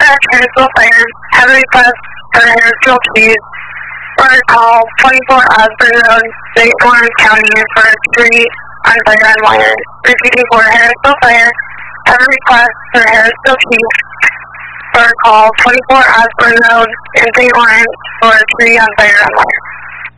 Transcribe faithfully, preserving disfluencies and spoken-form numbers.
Dispatch, Harrisville Fire, have a request for Harrisville Keys for call twenty-four Osborne Road, Saint Lawrence County for a tree on fire on wire. Repeating for Harrisville Fire, have a request for Harrisville Keys for call twenty-four Osborne Road in Saint Lawrence for a tree on fire on wire.